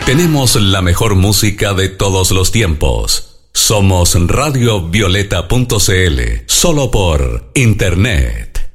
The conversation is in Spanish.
Tenemos la mejor música de todos los tiempos. Somos radiovioleta.cl, solo por internet.